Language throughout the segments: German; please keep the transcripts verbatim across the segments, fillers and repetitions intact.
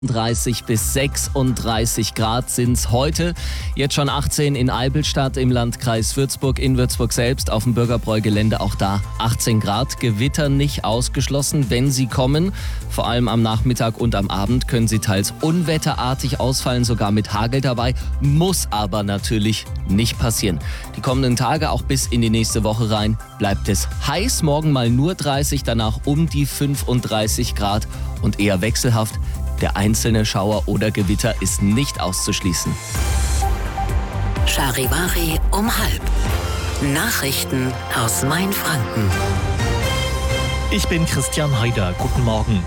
dreißig bis sechsunddreißig Grad sind es heute. Jetzt schon achtzehn in Eibelstadt im Landkreis Würzburg, in Würzburg selbst auf dem Bürgerbräu-Gelände auch da achtzehn Grad. Gewitter nicht ausgeschlossen, wenn sie kommen. Vor allem am Nachmittag und am Abend können sie teils unwetterartig ausfallen, sogar mit Hagel dabei. Muss aber natürlich nicht passieren. Die kommenden Tage, auch bis in die nächste Woche rein, bleibt es heiß. Morgen mal nur dreißig, danach um die fünfunddreißig Grad und eher wechselhaft. Der einzelne Schauer oder Gewitter ist nicht auszuschließen. Charivari um halb. Nachrichten aus Mainfranken. Ich bin Christian Haider. Guten Morgen.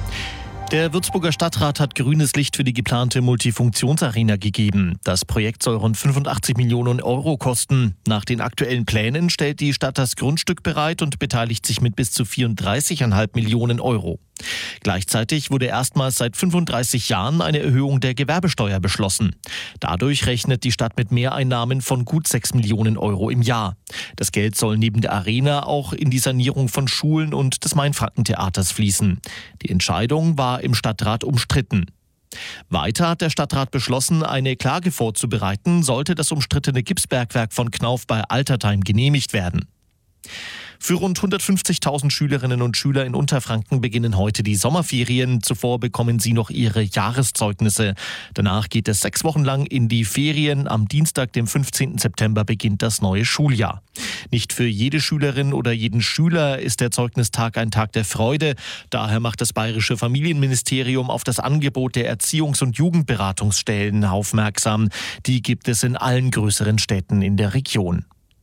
Der Würzburger Stadtrat hat grünes Licht für die geplante Multifunktionsarena gegeben. Das Projekt soll rund fünfundachtzig Millionen Euro kosten. Nach den aktuellen Plänen stellt die Stadt das Grundstück bereit und beteiligt sich mit bis zu vierunddreißig Komma fünf Millionen Euro. Gleichzeitig wurde erstmals seit fünfunddreißig Jahren eine Erhöhung der Gewerbesteuer beschlossen. Dadurch rechnet die Stadt mit Mehreinnahmen von gut sechs Millionen Euro im Jahr. Das Geld soll neben der Arena auch in die Sanierung von Schulen und des Mainfranken-Theaters fließen. Die Entscheidung war im Stadtrat umstritten. Weiter hat der Stadtrat beschlossen, eine Klage vorzubereiten, sollte das umstrittene Gipsbergwerk von Knauf bei Altertheim genehmigt werden. Für rund hundertfünfzigtausend Schülerinnen und Schüler in Unterfranken beginnen heute die Sommerferien. Zuvor bekommen sie noch ihre Jahreszeugnisse. Danach geht es sechs Wochen lang in die Ferien. Am Dienstag, dem fünfzehnten September, beginnt das neue Schuljahr. Nicht für jede Schülerin oder jeden Schüler ist der Zeugnistag ein Tag der Freude. Daher macht das Bayerische Familienministerium auf das Angebot der Erziehungs- und Jugendberatungsstellen aufmerksam. Die gibt es in allen größeren Städten in der Region.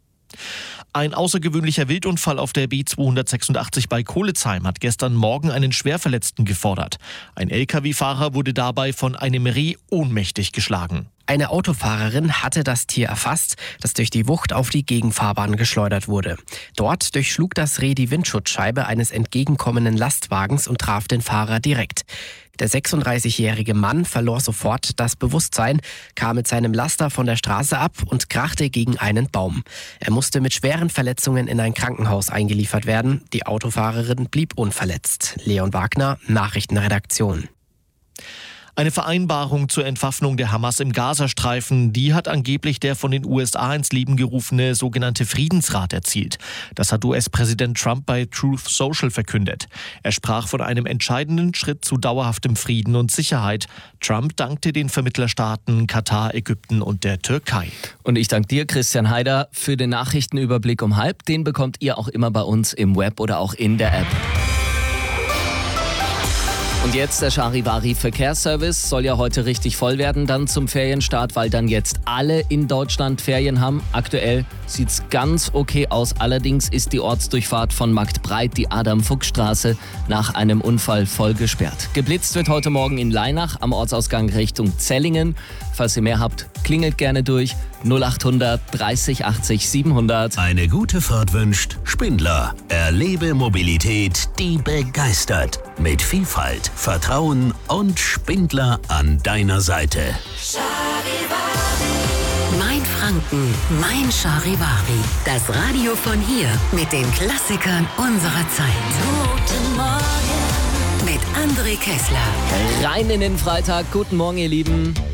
Ein außergewöhnlicher Wildunfall auf der B zweihundertsechsundachtzig bei Kohlezheim hat gestern Morgen einen Schwerverletzten gefordert. Ein L K W-Fahrer wurde dabei von einem Reh ohnmächtig geschlagen. Eine Autofahrerin hatte das Tier erfasst, das durch die Wucht auf die Gegenfahrbahn geschleudert wurde. Dort durchschlug das Reh die Windschutzscheibe eines entgegenkommenden Lastwagens und traf den Fahrer direkt. Der sechsunddreißigjährige Mann verlor sofort das Bewusstsein, kam mit seinem Laster von der Straße ab und krachte gegen einen Baum. Er musste mit schweren Verletzungen in ein Krankenhaus eingeliefert werden. Die Autofahrerin blieb unverletzt. Leon Wagner, Nachrichtenredaktion. Eine Vereinbarung zur Entwaffnung der Hamas im Gazastreifen, die hat angeblich der von den U S A ins Leben gerufene sogenannte Friedensrat erzielt. Das hat U S-Präsident Trump bei Truth Social verkündet. Er sprach von einem entscheidenden Schritt zu dauerhaftem Frieden und Sicherheit. Trump dankte den Vermittlerstaaten Katar, Ägypten und der Türkei. Und ich danke dir, Christian Haider, für den Nachrichtenüberblick um halb. Den bekommt ihr auch immer bei uns im Web oder auch in der App. Und jetzt der Charivari-Verkehrsservice. Soll ja heute richtig voll werden dann zum Ferienstart, weil dann jetzt alle in Deutschland Ferien haben. Aktuell sieht's ganz okay aus. Allerdings ist die Ortsdurchfahrt von Marktbreit, die Adam-Fuchs-Straße, nach einem Unfall voll gesperrt. Geblitzt wird heute Morgen in Leinach am Ortsausgang Richtung Zellingen. Falls ihr mehr habt, klingelt gerne durch. null achthundert dreißig achtzig siebenhundert. Eine gute Fahrt wünscht Spindler. Erlebe Mobilität, die begeistert. Mit Vielfalt, Vertrauen und Spindler an deiner Seite. Mainfranken, mein Charivari. Das Radio von hier mit den Klassikern unserer Zeit. Guten Morgen mit André Kessler. Rein in den Freitag. Guten Morgen, ihr Lieben.